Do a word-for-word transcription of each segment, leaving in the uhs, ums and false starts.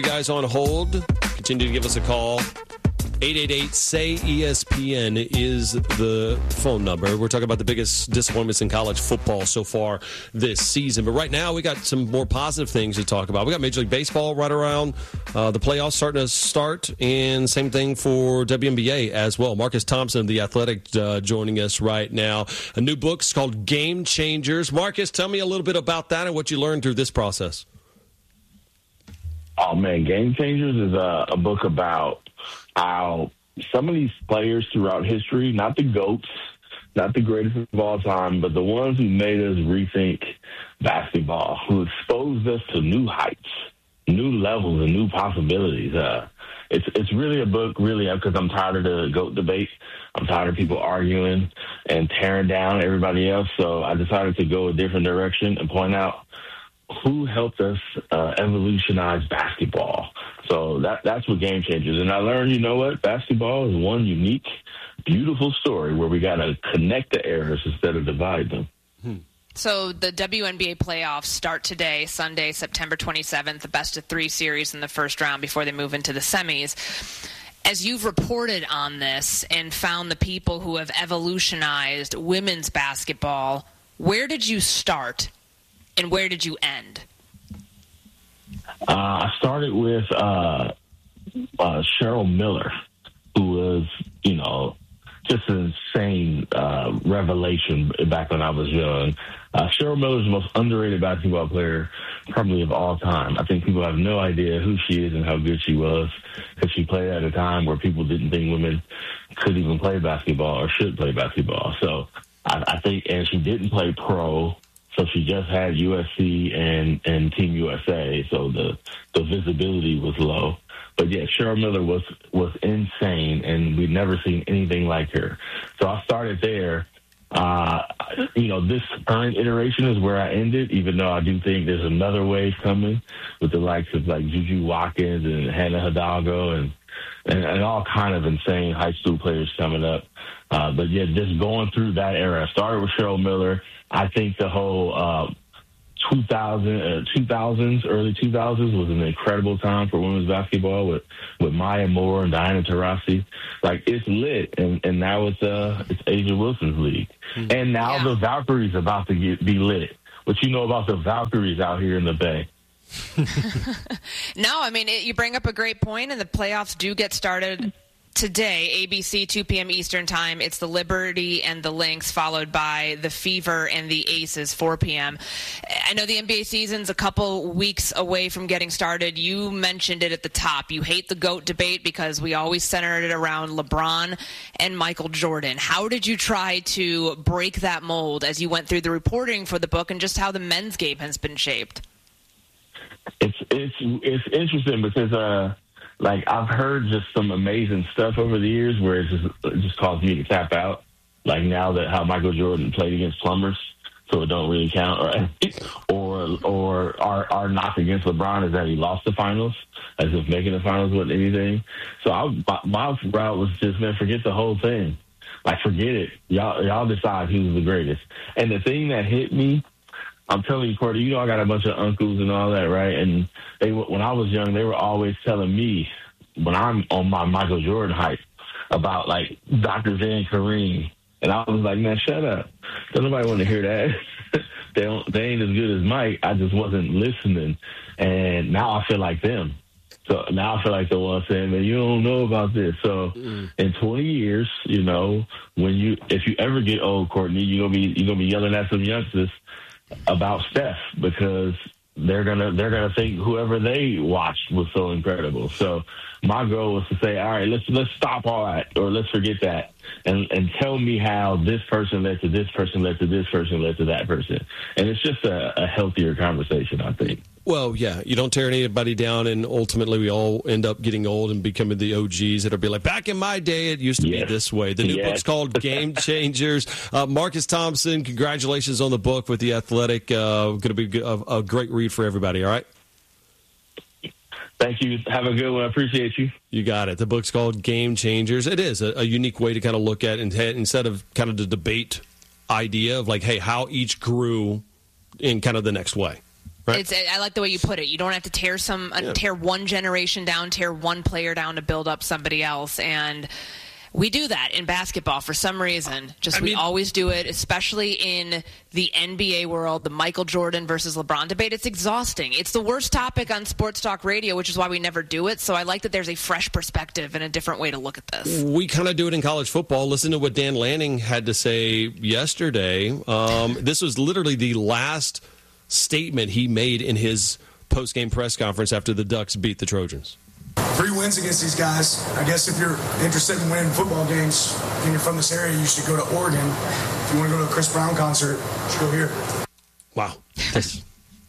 You guys on hold, continue to give us a call. eight eight eight, S A Y, E S P N is the phone number. We're talking about the biggest disappointments in college football so far this season. But right now, we got some more positive things to talk about. We got Major League Baseball right around uh, the playoffs starting to start, and same thing for W N B A as well. Marcus Thompson of The Athletic uh, joining us right now. A new book is called Game Changers. Marcus, tell me a little bit about that and what you learned through this process. Oh, man, Game Changers is a, a book about how some of these players throughout history, not the GOATs, not the greatest of all time, but the ones who made us rethink basketball, who exposed us to new heights, new levels, and new possibilities. Uh, it's it's really a book, really, because I'm tired of the GOAT debate. I'm tired of people arguing and tearing down everybody else. So I decided to go a different direction and point out who helped us uh, evolutionize basketball. So that that's what Game Changers. And I learned, you know what, basketball is one unique, beautiful story where we got to connect the eras instead of divide them. Hmm. So the W N B A playoffs start today, Sunday, September twenty-seventh, the best of three series in the first round before they move into the semis. As you've reported on this and found the people who have evolutionized women's basketball, where did you start and where did you end? Uh, I started with uh, uh, Cheryl Miller, who was, you know, just an insane uh, revelation back when I was young. Uh, Cheryl Miller is the most underrated basketball player probably of all time. I think people have no idea who she is and how good she was because she played at a time where people didn't think women could even play basketball or should play basketball. So I, I think, and she didn't play pro. So she just had U S C and, and Team U S A, so the, the visibility was low. But, yeah, Cheryl Miller was was insane, and we'd never seen anything like her. So I started there. Uh, you know, this current iteration is where I ended, even though I do think there's another wave coming with the likes of, like, Juju Watkins and Hannah Hidalgo and, and, and all kind of insane high school players coming up. Uh, but, yeah, just going through that era. I started with Cheryl Miller. I think the whole uh, two thousand, uh, two thousands, early two thousands was an incredible time for women's basketball with, with Maya Moore and Diana Taurasi. Like, it's lit, and, and now it's uh, it's Asia Wilson's league. Mm-hmm. And now yeah. the Valkyries about to get, be lit. What you know about the Valkyries out here in the Bay? No, I mean, it, you bring up a great point, and the playoffs do get started today, A B C, two p.m. Eastern Time. It's the Liberty and the Lynx, followed by the Fever and the Aces, four p.m. I know the N B A season's a couple weeks away from getting started. You mentioned it at the top. You hate the GOAT debate because we always centered it around LeBron and Michael Jordan. How did you try to break that mold as you went through the reporting for the book and just how the men's game has been shaped? It's it's it's interesting because uh like, I've heard just some amazing stuff over the years where it just, it just caused me to tap out. Like, now that how Michael Jordan played against plumbers, so it don't really count. Right? Or or our, our knock against LeBron is that he lost the finals, as if making the finals wasn't anything. So I, my route was just, man, forget the whole thing. Like, forget it. Y'all, y'all decide who's the greatest. And the thing that hit me, I'm telling you, Courtney, you know I got a bunch of uncles and all that, right? And they, when I was young, they were always telling me, when I'm on my Michael Jordan hype, about, like, Doctor Van Kareem. And I was like, man, shut up. Don't nobody want to hear that. they, don't, they ain't as good as Mike. I just wasn't listening. And now I feel like them. So now I feel like the one saying, man, you don't know about this. So mm. in twenty years, you know, when you if you ever get old, Courtney, you're gonna be you're gonna be yelling at some youngsters about Steph because they're gonna they're gonna think whoever they watched was so incredible. So my goal was to say, all right, let's let's stop all that, or let's forget that, and and tell me how this person led to this person led to this person led to that person, and it's just a, a healthier conversation, I think. Well, yeah, you don't tear anybody down, and ultimately we all end up getting old and becoming the O Gs that'll be like, back in my day, it used to yes. be this way. The new yes. book's called Game Changers. Uh, Marcus Thompson, congratulations on the book with The Athletic. Uh, going to be a, a great read for everybody, all right? Thank you. Have a good one. I appreciate you. You got it. The book's called Game Changers. It is a, a unique way to kind of look at it, instead of kind of the debate idea of like, hey, how each grew in kind of the next way. Right. It's, I like the way you put it. You don't have to tear some uh, Yeah. tear one generation down, tear one player down to build up somebody else. And we do that in basketball for some reason. Just I we mean- always do it, especially in the N B A world, the Michael Jordan versus LeBron debate. It's exhausting. It's the worst topic on sports talk radio, which is why we never do it. So I like that there's a fresh perspective and a different way to look at this. We kind of do it in college football. Listen to what Dan Lanning had to say yesterday. Um, this was literally the last statement he made in his post-game press conference after the Ducks beat the Trojans. Three wins against these guys. I guess if you're interested in winning football games and you're from this area, you should go to Oregon. If you want to go to a Chris Brown concert, you should go here. Wow. That's-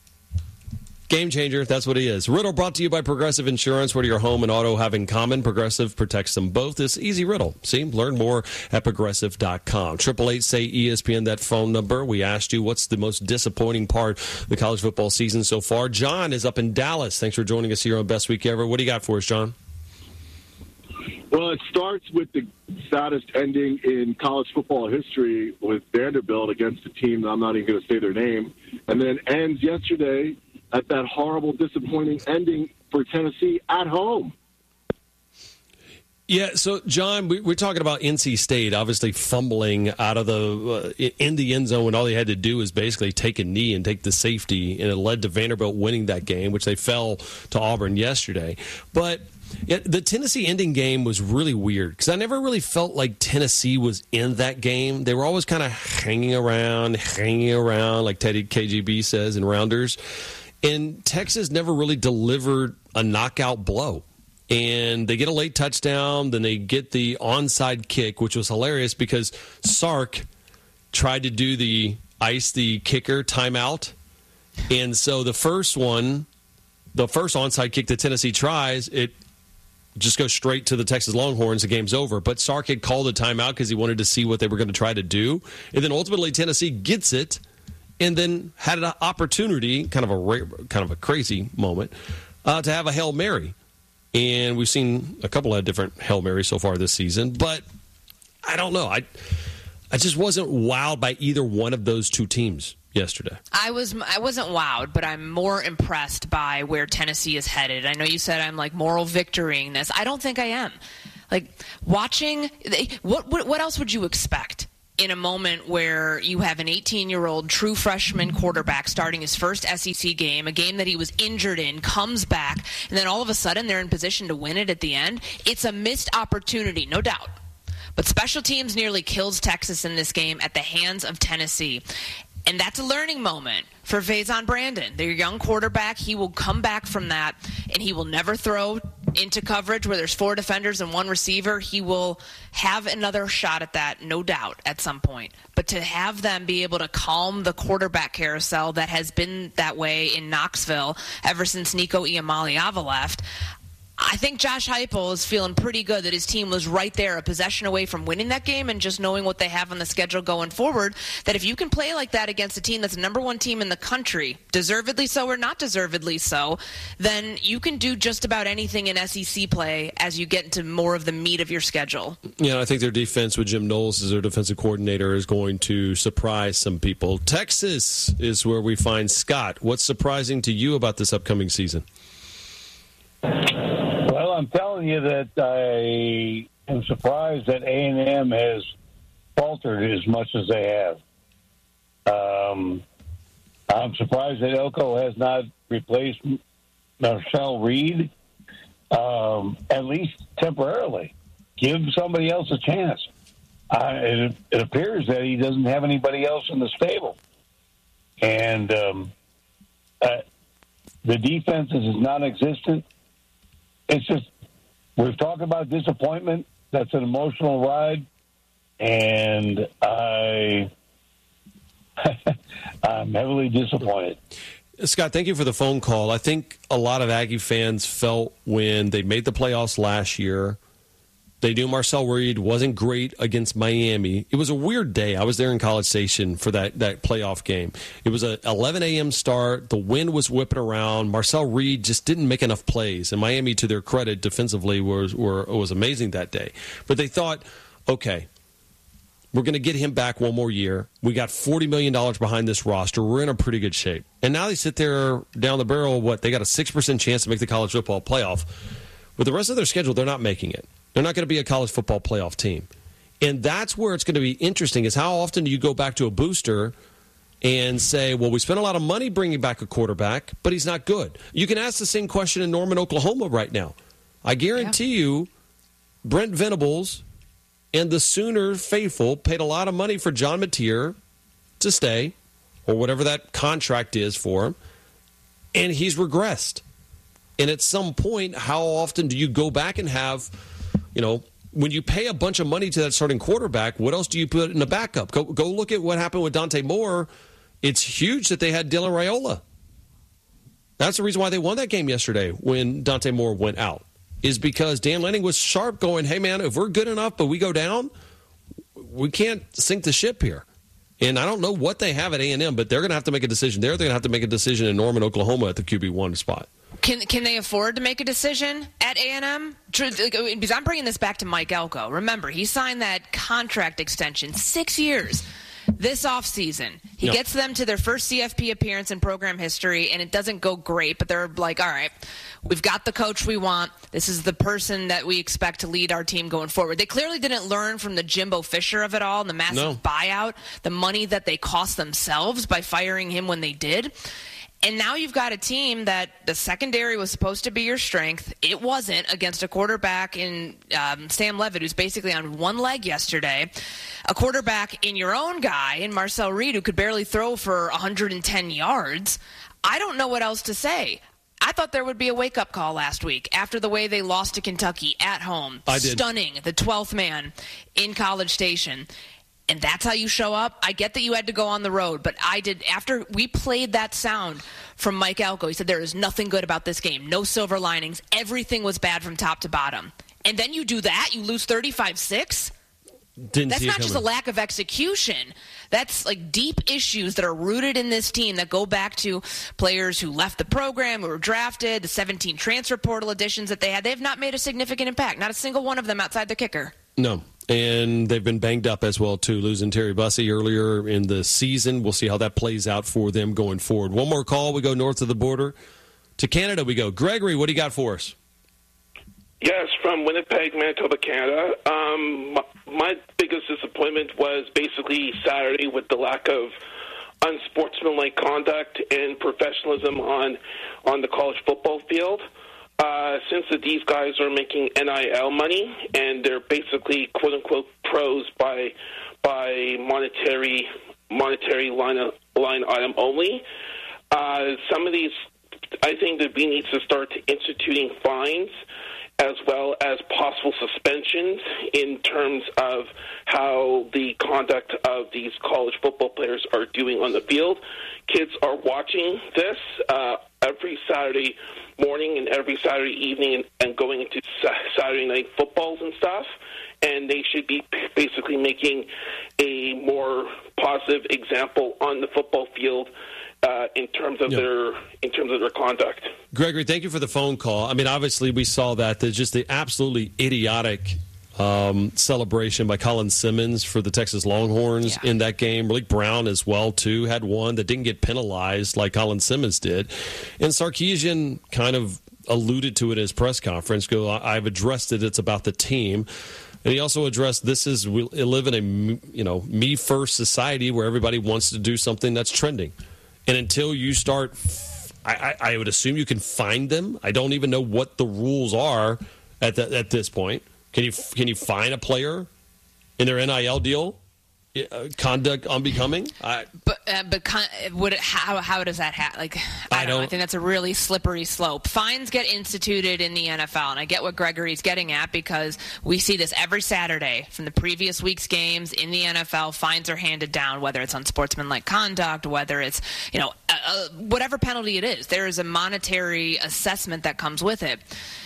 Game changer. That's what he is. Riddle brought to you by Progressive Insurance. What do your home and auto have in common? Progressive protects them both. This easy riddle. See, learn more at progressive dot com. Triple eight say E S P N, that phone number. We asked you what's the most disappointing part of the college football season so far. John is up in Dallas. Thanks for joining us here on Best Week Ever. What do you got for us, John? Well, it starts with the saddest ending in college football history with Vanderbilt against a team that I'm not even going to say their name, and then ends yesterday at that horrible, disappointing ending for Tennessee at home. Yeah, so, John, we, we're talking about N C State obviously fumbling out of the uh, in the end zone when all they had to do was basically take a knee and take the safety, and it led to Vanderbilt winning that game, which they fell to Auburn yesterday. But yeah, the Tennessee ending game was really weird because I never really felt like Tennessee was in that game. They were always kind of hanging around, hanging around, like Teddy K G B says in Rounders. And Texas never really delivered a knockout blow. And they get a late touchdown, then they get the onside kick, which was hilarious because Sark tried to do the ice the kicker timeout. And so the first one, the first onside kick that Tennessee tries, it just goes straight to the Texas Longhorns. The game's over. But Sark had called a timeout because he wanted to see what they were going to try to do. And then ultimately Tennessee gets it and then had an opportunity, kind of a kind of a crazy moment, uh, to have a Hail Mary. And we've seen a couple of different Hail Marys so far this season. But I don't know. I I just wasn't wowed by either one of those two teams yesterday. I was I wasn't wowed, but I'm more impressed by where Tennessee is headed. I know you said I'm like moral victorying this. I don't think I am. Like watching, what what, what else would you expect in a moment where you have an eighteen-year-old true freshman quarterback starting his first S E C game, a game that he was injured in, comes back, and then all of a sudden they're in position to win it at the end? It's a missed opportunity, no doubt. But special teams nearly kills Texas in this game at the hands of Tennessee. And that's a learning moment for Faison Brandon. Their young quarterback, he will come back from that, and he will never throw into coverage where there's four defenders and one receiver. He will have another shot at that, no doubt, at some point. But to have them be able to calm the quarterback carousel that has been that way in Knoxville ever since Nico Iamaleava left, I think Josh Heupel is feeling pretty good that his team was right there, a possession away from winning that game, and just knowing what they have on the schedule going forward, that if you can play like that against a team that's the number one team in the country, deservedly so or not deservedly so, then you can do just about anything in S E C play as you get into more of the meat of your schedule. Yeah, I think their defense with Jim Knowles as their defensive coordinator is going to surprise some people. Texas is where we find Scott. What's surprising to you about this upcoming season? Well, I'm telling you that I am surprised that A and M has faltered as much as they have. Um, I'm surprised that Elko has not replaced Marcel Reed, um, at least temporarily. Give somebody else a chance. Uh, it, it appears that he doesn't have anybody else in the stable. And um, uh, the defense is non-existent. It's just, we've talked about disappointment. That's an emotional ride. And I, I'm heavily disappointed. Scott, thank you for the phone call. I think a lot of Aggie fans felt when they made the playoffs last year, they knew Marcel Reed wasn't great against Miami. It was a weird day. I was there in College Station for that, that playoff game. It was an eleven a.m. start. The wind was whipping around. Marcel Reed just didn't make enough plays. And Miami, to their credit, defensively was, were, was amazing that day. But they thought, okay, We're going to get him back one more year. We got forty million dollars behind this roster. We're in a pretty good shape. And now they sit there down the barrel, what, they got a six percent chance to make the college football playoff. With the rest of their schedule, they're not making it. They're not going to be a college football playoff team. And that's where it's going to be interesting is how often do you go back to a booster and say, well, we spent a lot of money bringing back a quarterback, but he's not good. You can ask the same question in Norman, Oklahoma right now. I guarantee yeah. you Brent Venables and the Sooner faithful paid a lot of money for John Mateer to stay, or whatever that contract is for him, and he's regressed. And at some point, how often do you go back and have, you know, when you pay a bunch of money to that starting quarterback, what else do you put in the backup? Go, go look at what happened with Dante Moore. It's huge that they had Dylan Raiola. That's the reason why they won that game yesterday when Dante Moore went out. Is because Dan Lanning was sharp going, hey, man, if we're good enough but we go down, we can't sink the ship here. And I don't know what they have at A and M, but they're going to have to make a decision there. They're going to have to make a decision in Norman, Oklahoma at the Q B one spot. Can can they afford to make a decision at A and M? Because I'm bringing this back to Mike Elko. Remember, he signed that contract extension, six years. This offseason, he no. gets them to their first C F P appearance in program history, and it doesn't go great, but they're like, all right, we've got the coach we want. This is the person that we expect to lead our team going forward. They clearly didn't learn from the Jimbo Fisher of it all and the massive no. buyout, the money that they cost themselves by firing him when they did. And now you've got a team that the secondary was supposed to be your strength. It wasn't against a quarterback in um, Sam Levitt, who's basically on one leg yesterday. A quarterback in your own guy, in Marcel Reed, who could barely throw for one hundred ten yards. I don't know what else to say. I thought there would be a wake-up call last week after the way they lost to Kentucky at home. I did. Stunning, the twelfth man in College Station. And that's how you show up. I get that you had to go on the road, but I did. After we played that sound from Mike Elko, he said there is nothing good about this game. No silver linings. Everything was bad from top to bottom. And then you do that, you lose thirty-five six? Didn't That's see not it just a lack of execution. That's like deep issues that are rooted in this team that go back to players who left the program, who were drafted, the seventeen transfer portal additions that they had. They have not made a significant impact. Not a single one of them outside the kicker. No. And they've been banged up as well, too, losing Terry Bussey earlier in the season. We'll see how that plays out for them going forward. One more call. We go north of the border. To Canada we go. Gregory, what do you got for us? Yes, from Winnipeg, Manitoba, Canada. Um, my, my biggest disappointment was basically Saturday with the lack of unsportsmanlike conduct and professionalism on, on the college football field. Uh, since that these guys are making N I L money and they're basically quote unquote pros by by monetary monetary line of, line item only, uh, some of these I think that we need to start instituting fines as well as possible suspensions in terms of how the conduct of these college football players are doing on the field. Kids are watching this uh, every Saturday morning and every Saturday evening and, and going into Saturday night footballs and stuff, and they should be basically making a more positive example on the football field Uh, in terms of yeah. their in terms of their conduct. Gregory, thank you for the phone call. I mean, obviously, we saw that. There's just the absolutely idiotic um, celebration by Colin Simmons for the Texas Longhorns yeah. in that game. Malik Brown as well, too, had one that didn't get penalized like Colin Simmons did. And Sarkisian kind of alluded to it at his press conference. Go, I've addressed it. It's about the team. And he also addressed this is we live in a you know me first society where everybody wants to do something that's trending. And until you start, I, I, I would assume you can find them. I don't even know what the rules are at the, at this point. Can you can you fine a player in their N I L deal? Uh, conduct unbecoming? I, but uh, but con- would it, how how does that happen? Like I, I don't, don't know. I think that's a really slippery slope. Fines get instituted in the N F L, and I get what Gregory's getting at because we see this every Saturday from the previous week's games in the N F L. Fines are handed down, whether it's unsportsmanlike conduct, whether it's you know uh, uh, whatever penalty it is. There is a monetary assessment that comes with it.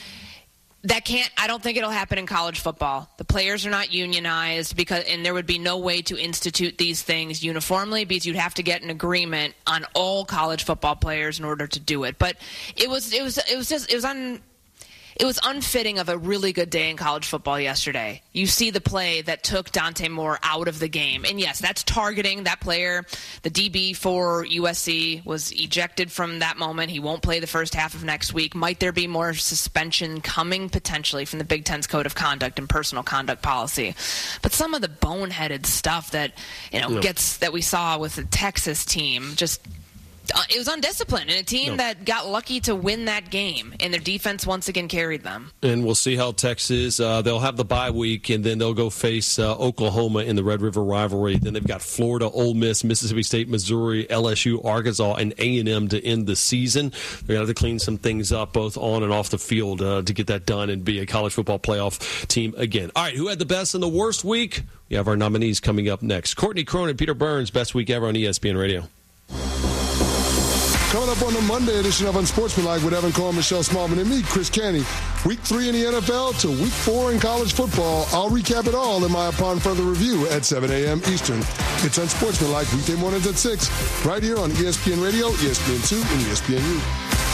That can't. I don't think it'll happen in college football. The players are not unionized because, and there would be no way to institute these things uniformly because you'd have to get an agreement on all college football players in order to do it. But it was, it was, it was just, it was on. it was unfitting of a really good day in college football yesterday. You see the play that took Dante Moore out of the game. And yes, that's targeting that player. The D B for U S C was ejected from that moment. He won't play the first half of next week. Might there be more suspension coming potentially from the Big Ten's Code of Conduct and personal conduct policy? But some of the boneheaded stuff that, you know, yeah. gets that we saw with the Texas team, just Uh, it was undisciplined, and a team no. that got lucky to win that game, and their defense once again carried them. And we'll see how Texas, uh, they'll have the bye week, and then they'll go face uh, Oklahoma in the Red River rivalry. Then they've got Florida, Ole Miss, Mississippi State, Missouri, L S U, Arkansas, and A and M to end the season. They're going to have to clean some things up both on and off the field uh, to get that done and be a college football playoff team again. All right, who had the best and the worst week? We have our nominees coming up next. Courtney Cronin, Peter Burns, best week ever on E S P N Radio. Coming up on the Monday edition of Unsportsmanlike with Evan Cohen, Michelle Smallman, and me, Chris Canty. Week three in the N F L to week four in college football. I'll recap it all in my Upon Further Review at seven a.m. Eastern. It's Unsportsmanlike weekday mornings at six, right here on E S P N Radio, E S P N two, and E S P N U.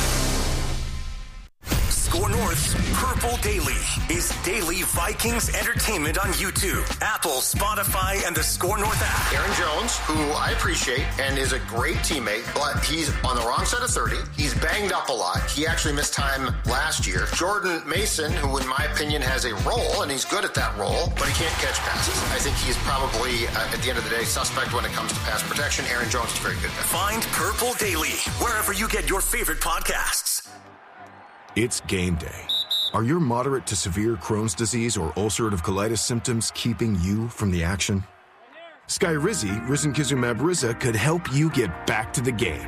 Score North's Purple Daily is daily Vikings entertainment on YouTube, Apple, Spotify, and the Score North app. Aaron Jones, who I appreciate and is a great teammate, but he's on the wrong side of thirty. He's banged up a lot. He actually missed time last year. Jordan Mason, who in my opinion has a role, and he's good at that role, but he can't catch passes. I think he's probably, uh, at the end of the day, suspect when it comes to pass protection. Aaron Jones is very good there. Find Purple Daily wherever you get your favorite podcasts. It's game day. Are your moderate to severe Crohn's disease or ulcerative colitis symptoms keeping you from the action? Skyrizi, risankizumab Riza, could help you get back to the game.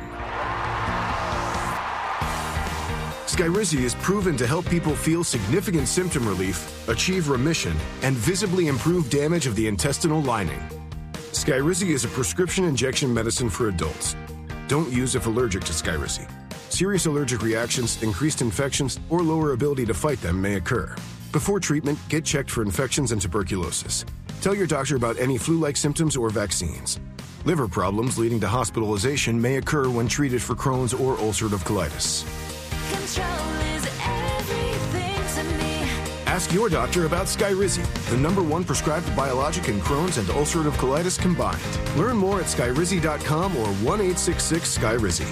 Skyrizi is proven to help people feel significant symptom relief, achieve remission, and visibly improve damage of the intestinal lining. Skyrizi is a prescription injection medicine for adults. Don't use if allergic to Skyrizi. Serious allergic reactions, increased infections, or lower ability to fight them may occur. Before treatment, get checked for infections and tuberculosis. Tell your doctor about any flu-like symptoms or vaccines. Liver problems leading to hospitalization may occur when treated for Crohn's or ulcerative colitis. Control is everything to me. Ask your doctor about Skyrizi, the number one prescribed biologic in Crohn's and ulcerative colitis combined. Learn more at skyrizi dot com or one eight six six Skyrizi.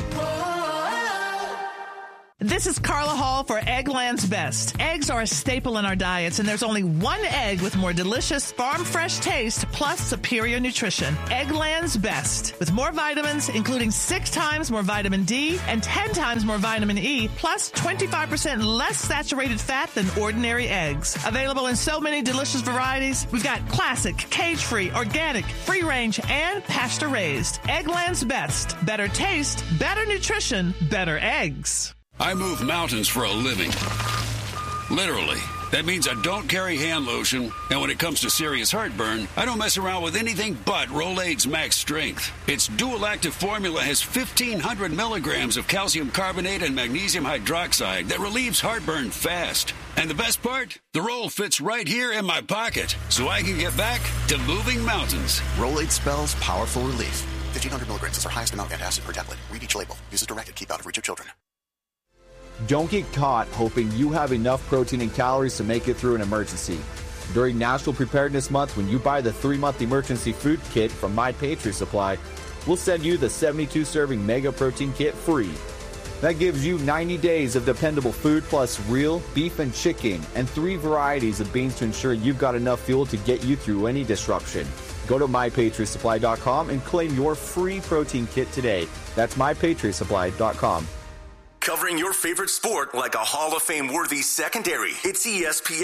This is Carla Hall for Eggland's Best. Eggs are a staple in our diets, and there's only one egg with more delicious farm-fresh taste plus superior nutrition. Eggland's Best. With more vitamins, including six times more vitamin D and ten times more vitamin E, plus twenty-five percent less saturated fat than ordinary eggs. Available in so many delicious varieties. We've got classic, cage-free, organic, free-range, and pasture-raised. Eggland's Best. Better taste, better nutrition, better eggs. I move mountains for a living. Literally. That means I don't carry hand lotion, and when it comes to serious heartburn, I don't mess around with anything but Rolaids Max Strength. Its dual-active formula has fifteen hundred milligrams of calcium carbonate and magnesium hydroxide that relieves heartburn fast. And the best part? The roll fits right here in my pocket, so I can get back to moving mountains. Rolaids spells powerful relief. fifteen hundred milligrams is our highest amount of antacid per tablet. Read each label. Use as directed. Keep out of reach of children. Don't get caught hoping you have enough protein and calories to make it through an emergency. During National Preparedness Month, when you buy the three-month emergency food kit from My Patriot Supply, we'll send you the seventy-two serving Mega Protein Kit free. That gives you ninety days of dependable food plus real beef and chicken and three varieties of beans to ensure you've got enough fuel to get you through any disruption. Go to my patriot supply dot com and claim your free protein kit today. That's my patriot supply dot com. Covering your favorite sport like a Hall of Fame-worthy secondary. It's E S P N.